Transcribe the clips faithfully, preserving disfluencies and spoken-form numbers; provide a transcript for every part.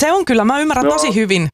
Se on kyllä, mä ymmärrän no. tosi hyvin.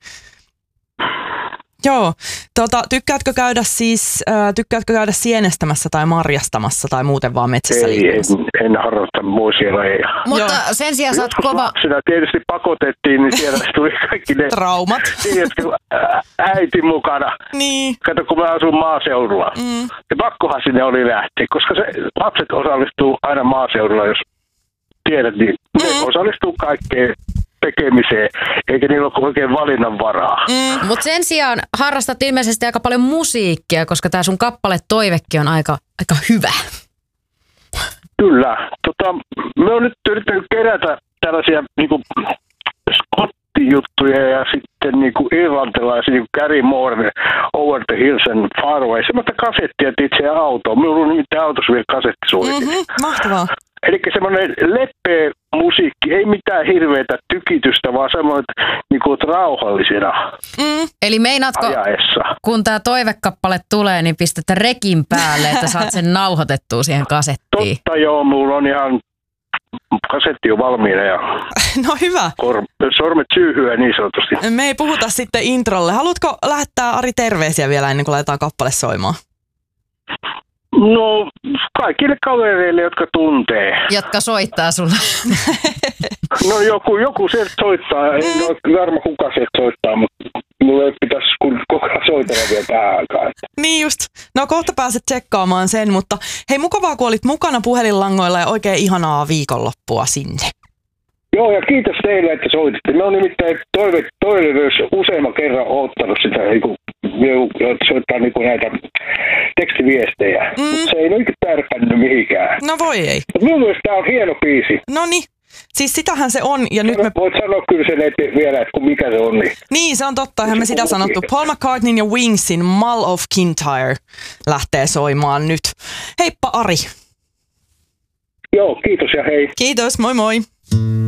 Joo. Tota, tykkäätkö käydä siis, äh, tykkäätkö käydä sienestämässä tai marjastamassa tai muuten vaan metsässä Ei, liikkumassa? en, en harrasta muisia lajeja. Mutta Joo. sen sijaan sä oot Joskus kova... lapsena tietysti pakotettiin, niin siellä tuli kaikki ne... Traumat. Tiedätkö, äiti mukana. Niin. Kato, kun mä asun maaseudulla. Mm. Ja pakkohan sinne oli lähteä, koska se, lapset osallistuu aina maaseudulla, jos tiedät, niin mm. ne osallistuu kaikkeen tekemiseen, eikä niillä ole oikein valinnan varaa. Mm. Mutta sen sijaan harrastat ilmeisesti aika paljon musiikkia, koska tää sun kappale Toivekin on aika, aika hyvä. Kyllä. Tota, me on nyt yrittänyt kerätä tällaisia niinku skottijuttuja ja sitten niinku irlantilaisia, niinku Gary Moore, Over the Hills and Far Away, semmoista kasettia itse autoon. Minulla on nimittäin autossa vielä kasettisuuditin. Mm-hmm, mahtavaa. Eli semmoinen leppeä musiikki, ei mitään hirveätä tykitystä, vaan semmoinen niinku rauhallisena Mm. Eli meinaatko, ajaessa. kun tää Toivekappale tulee, niin pistät rekin päälle, että saat sen nauhoitettua siihen kasettiin? Totta joo, mulla on ihan kasetti on valmiina ja No hyvä. kor- sormet syyhyä niin sanotusti. Me ei puhuta sitten introlle. Haluatko lähettää Ari terveisiä vielä ennen kuin laitetaan kappale soimaan? No kaikille kavereille, jotka tuntee. Jotka soittaa sulle. No joku, joku sieltä soittaa, en ole varma kuka sieltä soittaa, mutta mulla ei pitäisi kun kukaan soitella vielä tähän aikaan. Niin just. No kohta pääset tsekkaamaan sen, mutta hei mukavaa kun olit mukana puhelinlangoilla ja oikein ihanaa viikonloppua sinne. Joo, ja kiitos teille, että soititte. Me on nimittäin toive, toive useamman kerran ottanut sitä, niinku, soittaa niinku näitä tekstiviestejä. Mm. Mutta se ei nyt tärpännyt mihinkään. No voi ei. Minun mielestä tämä on hieno biisi. Noniin. Siis sitähän se on ja nyt me... Voit sanoa kyllä sen eti vielä, että kun mikä se on. Niin, Niin, se on totta. Eihän me sitä sanottu. Paul McCartneyn ja Wingsin Mull of Kintyre lähtee soimaan nyt. Heippa Ari. Joo, kiitos ja hei. Kiitos, moi moi.